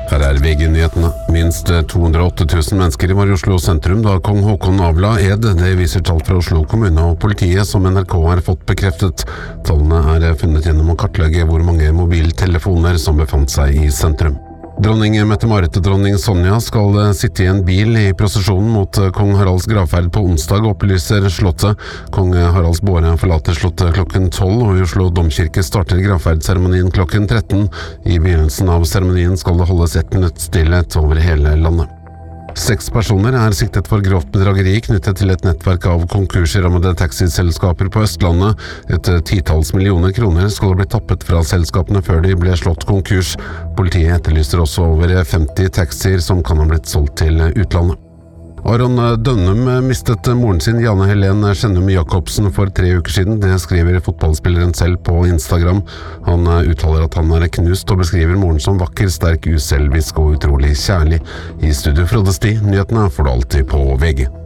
Her VG-nyhetene. Minst 208 000 mennesker var i Oslo sentrum da kong Håkon avla ed. Det viser tall fra Oslo kommune og politiet som NRK har fått bekreftet. Tallene funnet gjennom å kartlegge hvor mange mobiltelefoner som befant seg i sentrum. Dronning Mette-Marit og dronning Sonja skal sitte i en bil i prosesjonen mot kong Haralds gravferd på onsdag, opplyser Slottet. Kong Haralds båre forlater Slottet klokken 12, og i Oslo Domkirke starter gravferdseremonien klokken 13. I begynnelsen av seremonien skal det holdes 1 minutt stillhet over hele landet. 6 personer siktet for grovt bedrageri knyttet til et nettverk av konkursrammede taxiselskaper på Østlandet. Et 10-talls millioner kroner skal ha blitt tappet fra selskapene før de ble slått konkurs. Politiet etterlyser også over 50 taxier som kan ha blitt solgt til utlandet. Aron Dønnum mistet moren sin, Jane Helen Skjennum Jacobsen, for 3 uker siden. Det skriver fotballspilleren selv på Instagram. Han uttaler at han knust og beskriver moren som vakker, sterk, uselvisk og utrolig kjærlig. I studio Frode Sti, nyhetene får du alltid på VG.